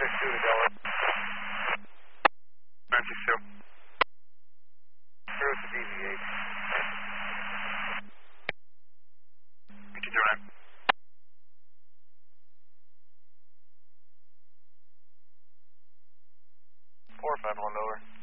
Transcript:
2 to Delaware. Nancy Sue. 0 to deviate. Thank you, Joanne. 451 over.